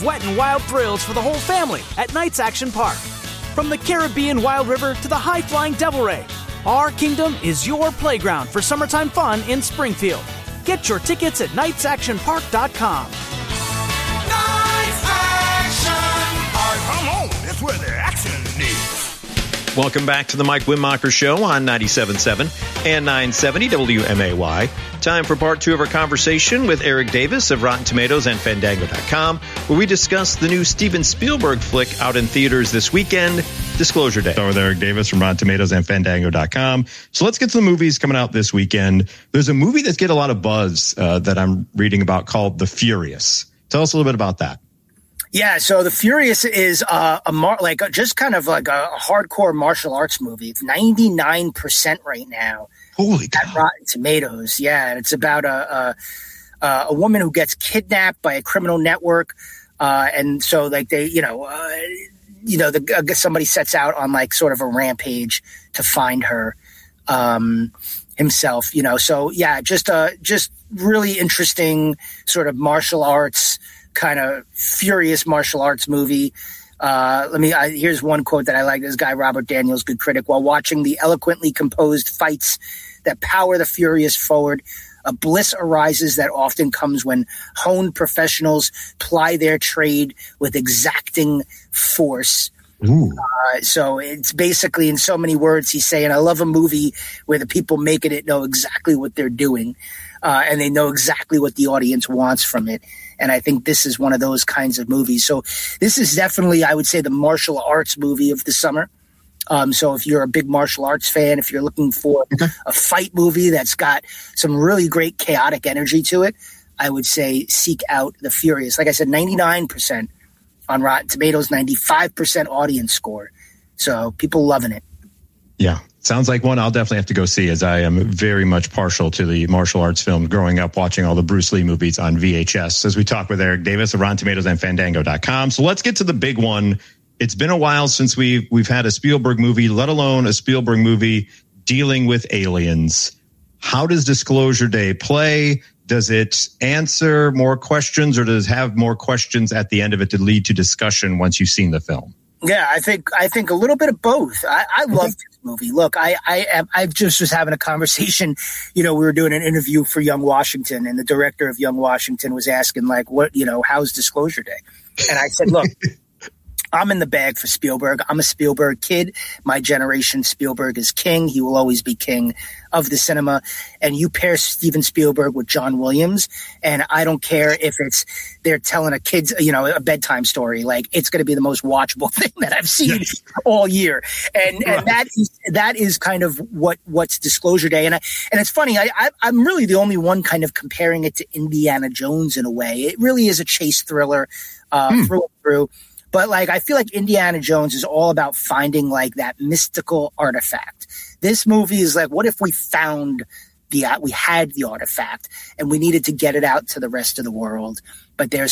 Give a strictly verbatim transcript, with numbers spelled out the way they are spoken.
Wet and wild thrills for the whole family at Knights Action Park. From the Caribbean Wild River to the high-flying Devil Ray, our kingdom is your playground for summertime fun in Springfield. Get your tickets at knights action park dot com. Knights Action Park. Come on, that's where the action is. Welcome back to the Mike Wimmacher Show on ninety-seven point seven and nine seventy W M A Y. Time for part two of our conversation with Eric Davis of Rotten Tomatoes and Fandango dot com, where we discuss the new Steven Spielberg flick out in theaters this weekend, Disclosure Day. So with Eric Davis from Rotten Tomatoes and Fandango dot com. So let's get to the movies coming out this weekend. There's a movie that's getting a lot of buzz uh, that I'm reading about called The Furious. Tell us a little bit about that. Yeah, so The Furious is uh, a mar- like a, just kind of like a hardcore martial arts movie. It's ninety-nine percent right now. Holy cow. At Rotten Tomatoes, yeah, and it's about a a, a woman who gets kidnapped by a criminal network, uh, and so like they, you know, uh, you know, the, I guess somebody sets out on like sort of a rampage to find her um, himself, you know. So yeah, just a just really interesting sort of martial arts. Kind of furious martial arts movie. Uh, let me, I, here's one quote that I like. This guy, Robert Daniels, good critic. While watching the eloquently composed fights that power the Furious forward, a bliss arises that often comes when honed professionals ply their trade with exacting force. Uh, so it's basically, in so many words, he's saying, I love a movie where the people making it know exactly what they're doing. Uh, and they know exactly what the audience wants from it. And I think this is one of those kinds of movies. So this is definitely, I would say, the martial arts movie of the summer. Um, so if you're a big martial arts fan, if you're looking for a fight movie that's got some really great chaotic energy to it, I would say seek out The Furious. Like I said, ninety-nine percent on Rotten Tomatoes, ninety-five percent audience score. So people loving it. Yeah. Sounds like one I'll definitely have to go see, as I am very much partial to the martial arts film growing up, watching all the Bruce Lee movies on V H S, as we talk with Eric Davis of Rotten Tomatoes and Fandango dot com. So let's get to the big one. It's been a while since we've, we've had a Spielberg movie, let alone a Spielberg movie dealing with aliens. How does Disclosure Day play? Does it answer more questions, or does it have more questions at the end of it to lead to discussion once you've seen the film? Yeah, I think I think a little bit of both. I, I love this movie. Look, I I am I just was having a conversation. You know, we were doing an interview for Young Washington, and the director of Young Washington was asking, like, what, you know, how's Disclosure Day? And I said, look, I'm in the bag for Spielberg. I'm a Spielberg kid. My generation, Spielberg is king. He will always be king of the cinema. And you pair Steven Spielberg with John Williams, and I don't care if it's they're telling a kid's, you know, a bedtime story. Like, it's going to be the most watchable thing that I've seen all year. And and that is that is kind of what what's Disclosure Day. And I, and it's funny. I, I I'm really the only one kind of comparing it to Indiana Jones in a way. It really is a chase thriller uh, hmm. through and through. But like, I feel like Indiana Jones is all about finding like that mystical artifact. This movie is like, what if we found the, we had the artifact and we needed to get it out to the rest of the world? But there's